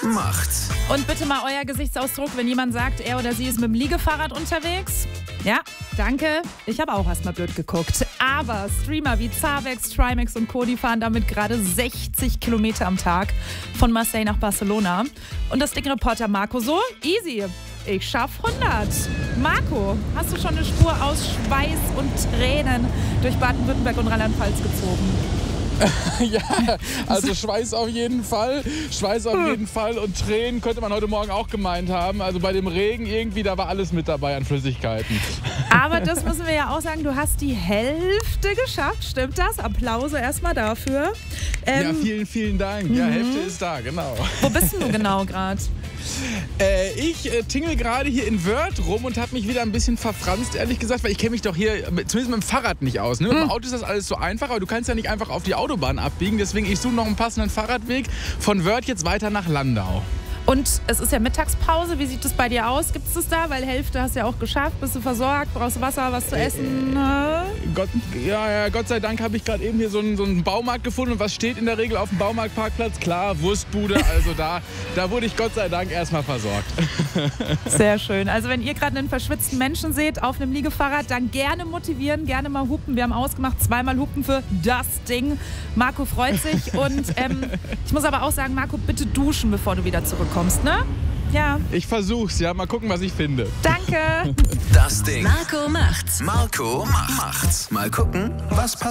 macht's. Und bitte mal euer Gesichtsausdruck, wenn jemand sagt, er oder sie ist mit dem Liegefahrrad unterwegs. Ja, danke. Ich habe auch erstmal blöd geguckt. Aber Streamer wie Zavex, Trimax und Co., die fahren damit gerade 60 Kilometer am Tag von Marseille nach Barcelona. Und das dicke Reporter Marco so, easy. Ich schaff 100. Marco, hast du schon eine Spur aus Schweiß und Tränen durch Baden-Württemberg und Rheinland-Pfalz gezogen? Ja, also Schweiß auf jeden Fall. Schweiß auf jeden Fall und Tränen könnte man heute Morgen auch gemeint haben. Also bei dem Regen irgendwie, da war alles mit dabei an Flüssigkeiten. Aber das müssen wir ja auch sagen, du hast die Hälfte geschafft, stimmt das? Applause erstmal dafür. Ja, vielen, vielen Dank. Ja, Hälfte ist da, genau. Wo bist denn du genau gerade? Ich tingel gerade hier in Wörth rum und habe mich wieder ein bisschen verfranst, ehrlich gesagt, weil ich kenne mich doch hier zumindest mit dem Fahrrad nicht aus. Ne? Mit dem Auto ist das alles so einfach, aber du kannst ja nicht einfach auf die Autobahn abbiegen. Deswegen, ich suche noch einen passenden Fahrradweg von Wörth jetzt weiter nach Landau. Und es ist ja Mittagspause. Wie sieht es bei dir aus? Gibt es das da? Weil Hälfte hast du ja auch geschafft. Bist du versorgt? Brauchst du Wasser, was zu essen? Gott sei Dank habe ich gerade eben hier so einen Baumarkt gefunden. Und was steht in der Regel auf dem Baumarktparkplatz? Klar, Wurstbude. Also da wurde ich Gott sei Dank erstmal versorgt. Sehr schön. Also wenn ihr gerade einen verschwitzten Menschen seht auf einem Liegefahrrad, dann gerne motivieren, gerne mal hupen. Wir haben ausgemacht, 2-mal hupen für das Ding. Marco freut sich. Und ich muss aber auch sagen, Marco, bitte duschen, bevor du wieder zurückkommst, ne? Ja. Ich versuch's, ja. Mal gucken, was ich finde. Danke. Das Ding. Marco macht's. Marco macht's. Mal gucken, was passiert.